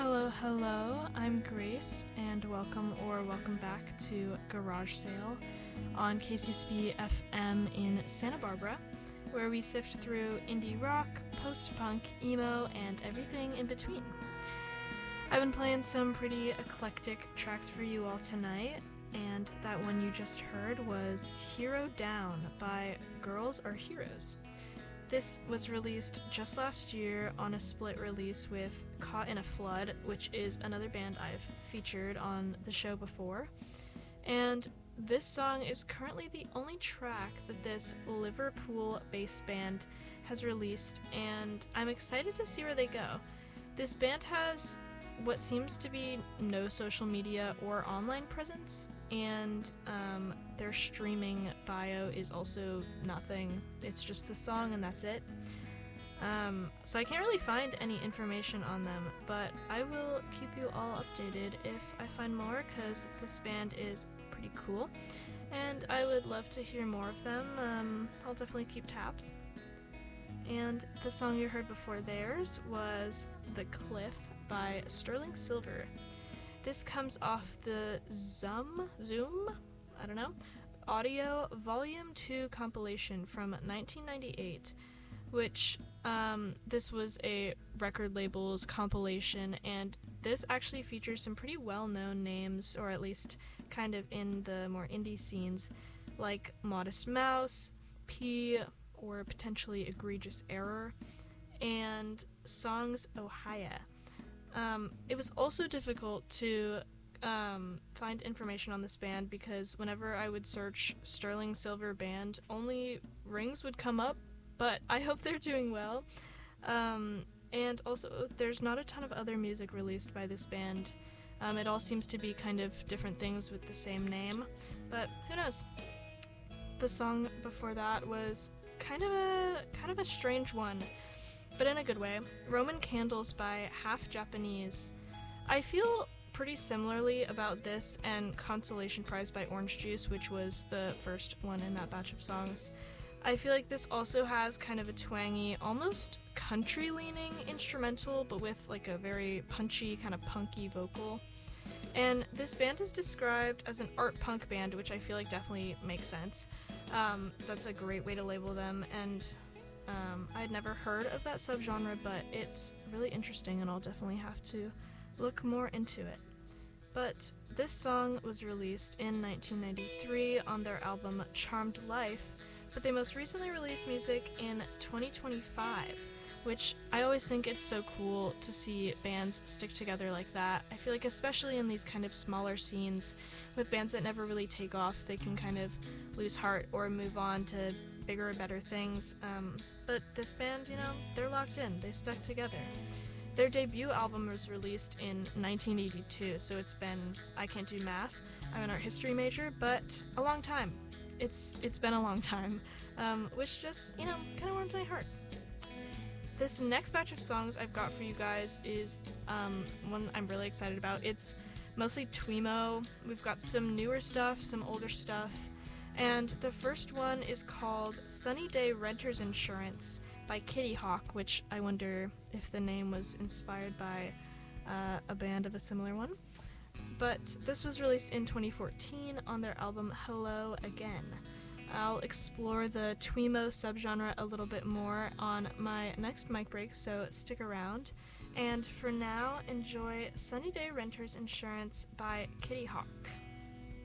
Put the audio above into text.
Hello, hello, I'm Grace, and welcome back to Garage Sale on KCSB FM in Santa Barbara, where we sift through indie rock, post-punk, emo, and everything in between. I've been playing some pretty eclectic tracks for you all tonight, and that one you just heard was Hero Down by Girls Are Heroes. This was released just last year on a split release with Caught in a Flood, which is another band I've featured on the show before. And this song is currently the only track that this Liverpool-based band has released, and I'm excited to see where they go. This band has what seems to be no social media or online presence, and their streaming bio is also nothing. It's just the song and that's it. So I can't really find any information on them, but I will keep you all updated if I find more, because this band is pretty cool, and I would love to hear more of them. I'll definitely keep tabs. And the song you heard before theirs was The Cliff by Sterling Silver. This comes off the Zoom, I don't know, Audio Volume 2 compilation from 1998, which this was a record label's compilation, and this actually features some pretty well-known names, or at least kind of in the more indie scenes, like Modest Mouse, P, or potentially Egregious Error, and Songs Ohia. It was also difficult to find information on this band because whenever I would search Sterling Silver Band, only Rings would come up, but I hope they're doing well. And also, there's not a ton of other music released by this band. It all seems to be kind of different things with the same name, but who knows? The song before that was kind of a strange one, but in a good way. Roman Candles by Half Japanese. I feel pretty similarly about this and Consolation Prize by Orange Juice, which was the first one in that batch of songs. I feel like this also has kind of a twangy, almost country-leaning instrumental, but with like a very punchy, kind of punky vocal. And this band is described as an art punk band, which I feel like definitely makes sense. That's a great way to label them, and I'd never heard of that subgenre, but it's really interesting, and I'll definitely have to look more into it. But this song was released in 1993 on their album Charmed Life, but they most recently released music in 2025, which I always think it's so cool to see bands stick together like that. I feel like especially in these kind of smaller scenes with bands that never really take off, they can kind of lose heart or move on to bigger or better things. But this band, they're locked in. They stuck together. Their debut album was released in 1982, so it's been, I can't do math, I'm an art history major, but a long time. It's been a long time, which just, kind of warms my heart. This next batch of songs I've got for you guys is one I'm really excited about. It's mostly Twemo. We've got some newer stuff, some older stuff, and the first one is called Sunny Day Renters Insurance by Kitty Hawk, which I wonder if the name was inspired by a band of a similar one. But this was released in 2014 on their album Hello Again. I'll explore the Twemo subgenre a little bit more on my next mic break, so stick around. And for now, enjoy Sunny Day Renters Insurance by Kitty Hawk.